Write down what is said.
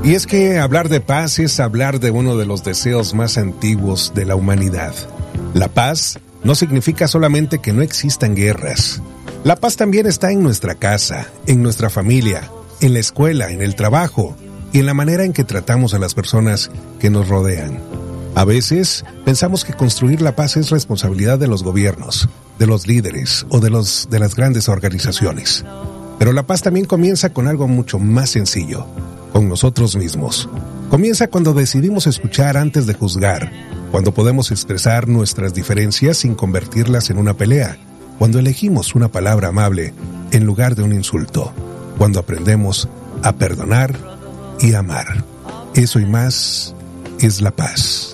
Y es que hablar de paz es hablar de uno de los deseos más antiguos de la humanidad. La paz no significa solamente que no existan guerras. La paz también está en nuestra casa, en nuestra familia, en la escuela, en el trabajo y en la manera en que tratamos a las personas que nos rodean. A veces pensamos que construir la paz es responsabilidad de los gobiernos, de los líderes o de las grandes organizaciones. Pero la paz también comienza con algo mucho más sencillo, con nosotros mismos. Comienza cuando decidimos escuchar antes de juzgar, cuando podemos expresar nuestras diferencias sin convertirlas en una pelea, cuando elegimos una palabra amable en lugar de un insulto, cuando aprendemos a perdonar y amar. Eso y más es la paz.